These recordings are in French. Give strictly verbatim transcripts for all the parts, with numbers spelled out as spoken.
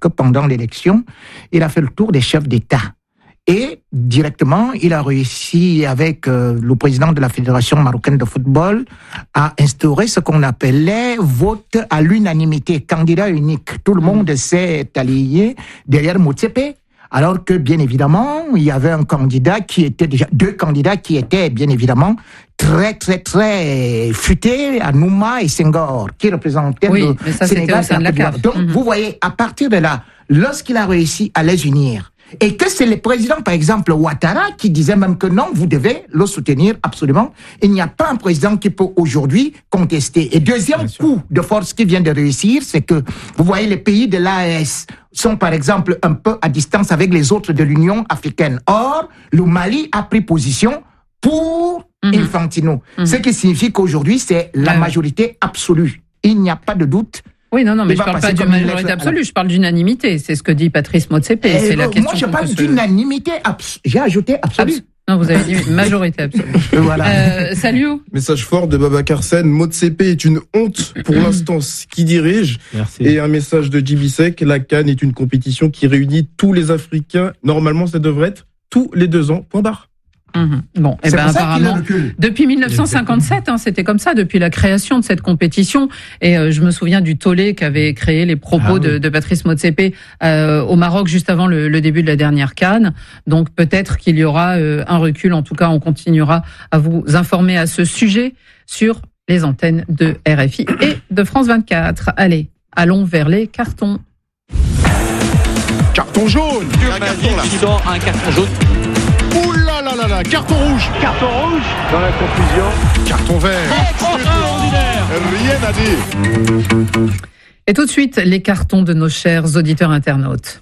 que pendant l'élection, il a fait le tour des chefs d'État. Et directement, il a réussi avec euh, le président de la Fédération marocaine de football à instaurer ce qu'on appelait vote à l'unanimité, candidat unique. Tout le monde s'est allié derrière Motsepe. Alors que, bien évidemment, il y avait un candidat qui était déjà, deux candidats qui étaient, bien évidemment, très, très, très futés, Anouma et Senghor, qui représentaient oui, le mais ça, Sénégal. C'était au sein de la C A F. Donc, mm-hmm. vous voyez, à partir de là, lorsqu'il a réussi à les unir, et que c'est le président, par exemple, Ouattara, qui disait même que non, vous devez le soutenir absolument. Il n'y a pas un président qui peut aujourd'hui contester. Et deuxième coup de force qui vient de réussir, c'est que, vous voyez, les pays de l'A E S sont, par exemple, un peu à distance avec les autres de l'Union africaine. Or, le Mali a pris position pour mmh. Infantino. Mmh. Ce qui signifie qu'aujourd'hui, c'est la ah, majorité absolue. Il n'y a pas de doute. Oui, non, non, mais je ne parle pas d'une majorité absolue, je parle d'unanimité. C'est ce que dit Patrice Motsepe. Eh c'est bon, la question moi, je parle d'unanimité. Abs- J'ai ajouté absolue. Abs- non, vous avez dit majorité absolue. Voilà. Euh, salut. Message fort de Babacar Sen. Motsepe est une honte pour l'instance qui dirige. Merci. Et un message de Djibisek. La CAN est une compétition qui réunit tous les Africains. Normalement, ça devrait être tous les deux ans. Point barre. Mmh. Bon, et eh ben apparemment, depuis dix-neuf cent cinquante-sept, hein, c'était comme ça, depuis la création de cette compétition. Et euh, je me souviens du tollé qu'avait créé les propos ah, oui. de, de Patrice Motsepe euh, au Maroc juste avant le, le début de la dernière CAN. Donc peut-être qu'il y aura euh, un recul. En tout cas, on continuera à vous informer à ce sujet sur les antennes de R F I et de France vingt-quatre. Allez, allons vers les cartons. Carton jaune. Un carton là. Qui sort un carton jaune. Ouh là là là là, carton rouge. Carton rouge. Dans la confusion. Carton vert. Extraordinaire. Rien à dire. Et tout de suite, les cartons de nos chers auditeurs internautes.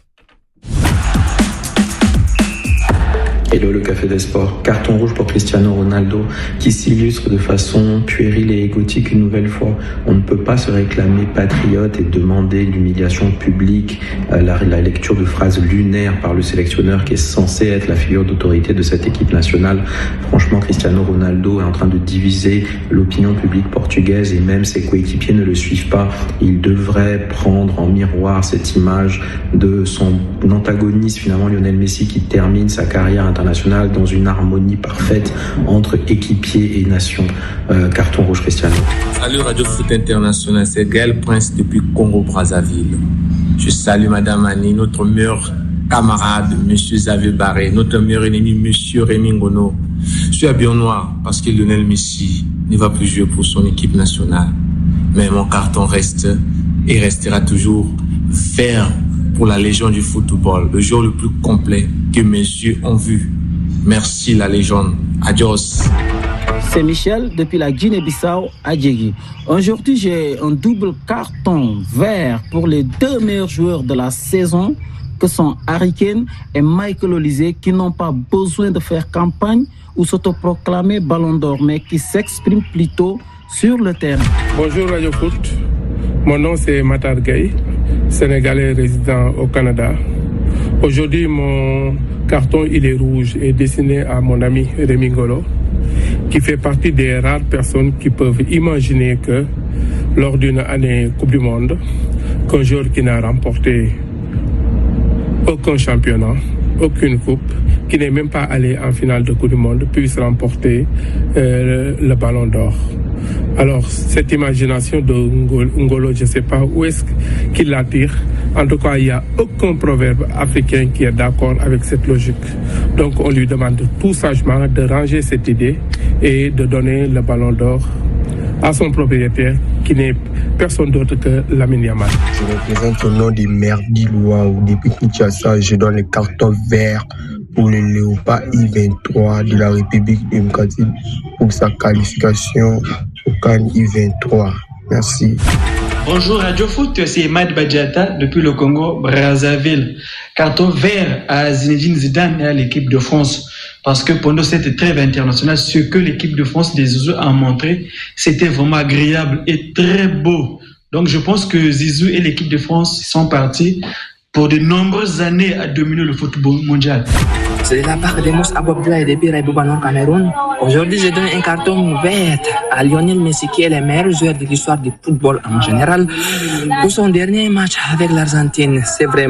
Hello le Café des Sports, carton rouge pour Cristiano Ronaldo qui s'illustre de façon puérile et égotique une nouvelle fois. On ne peut pas se réclamer patriote et demander l'humiliation publique, euh, la, la lecture de phrases lunaires par le sélectionneur qui est censé être la figure d'autorité de cette équipe nationale. Franchement, Cristiano Ronaldo est en train de diviser l'opinion publique portugaise et même ses coéquipiers ne le suivent pas. Il devrait prendre en miroir cette image de son antagoniste finalement Lionel Messi qui termine sa carrière internationale dans une harmonie parfaite entre équipiers et nation. Euh, carton rouge Cristiano. Salut Radio Foot International, c'est Gaël Prince depuis Congo-Brazzaville. Je salue Madame Annie, notre meilleur camarade, Monsieur Xavier Barré, notre meilleur ennemi, Monsieur Rémi Ngono. Je suis habillé en noir parce que Lionel Messi ne va plus jouer pour son équipe nationale. Mais mon carton reste et restera toujours vert pour la légende du football, le joueur le plus complet que mes yeux ont vu. Merci la légende. Adios. C'est Michel depuis la Guinée-Bissau à Djegui. Aujourd'hui, j'ai un double carton vert pour les deux meilleurs joueurs de la saison que sont Harry Kane et Michael Olise qui n'ont pas besoin de faire campagne ou s'autoproclamer Ballon d'Or mais qui s'expriment plutôt sur le terrain. Bonjour Radio Foot. Mon nom c'est Matar Gueye, Sénégalais résident au Canada. Aujourd'hui, mon carton il est rouge et destiné à mon ami Rémi Ngolo, qui fait partie des rares personnes qui peuvent imaginer que lors d'une année Coupe du Monde, qu'un joueur qui n'a remporté aucun championnat, aucune coupe, qui n'est même pas allé en finale de Coupe du Monde, puisse remporter euh, le Ballon d'Or. Alors, cette imagination de Ngolo, je ne sais pas où est-ce qu'il l'attire. En tout cas, il n'y a aucun proverbe africain qui est d'accord avec cette logique. Donc, on lui demande tout sagement de ranger cette idée et de donner le Ballon d'Or à son propriétaire, qui n'est personne d'autre que Lamine Yamal. Je représente au nom des Merdilois ou des Kinshasa. Je donne le carton vert pour le Léopard I vingt-trois de la République démocratique pour sa qualification au CAN I vingt-trois. Merci. Bonjour Radio Foot, c'est Mad Badjata depuis le Congo, Brazzaville. Carton vert à Zinedine Zidane et à l'équipe de France. Parce que pendant cette trêve internationale, ce que l'équipe de France des Zizou a montré, c'était vraiment agréable et très beau. Donc je pense que Zizou et l'équipe de France sont partis pour de nombreuses années à dominer le football mondial. C'est de la part de Moussa Abouabdoulaye et de Bira Boubanon Cameroun. Aujourd'hui, je donne un carton vert à Lionel Messi, qui est le meilleur joueur de l'histoire du football en général, pour son dernier match avec l'Argentine. C'est vraiment